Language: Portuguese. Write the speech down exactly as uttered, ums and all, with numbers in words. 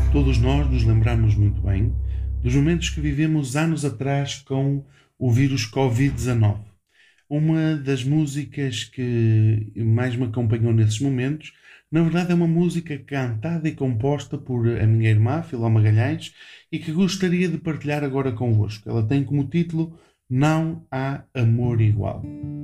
Todos nós nos lembramos muito bem dos momentos que vivemos anos atrás com o vírus covid dezanove. Uma das músicas que mais me acompanhou nesses momentos, na verdade, é uma música cantada e composta por a minha irmã, Filó Magalhães, e que gostaria de partilhar agora convosco. Ela tem como título Não Há Amor Igual.